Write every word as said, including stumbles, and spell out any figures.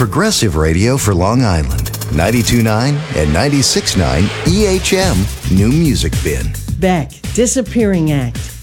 progressive radio for Long Island. ninety-two point nine and ninety-six point nine E H M New Music Bin. Beck, Disappearing Act.